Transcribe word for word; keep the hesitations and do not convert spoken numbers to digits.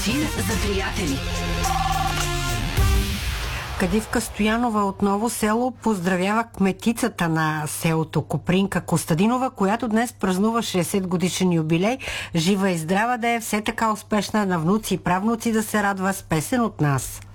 Ефир за приятели. Кадивка Стоянова отново село поздравява кметицата на селото Копринка Костадинова, която днес празнува шейсет годишен юбилей. Жива и здрава да е, все така успешна, на внуци и правнуци да се радва с песен от нас.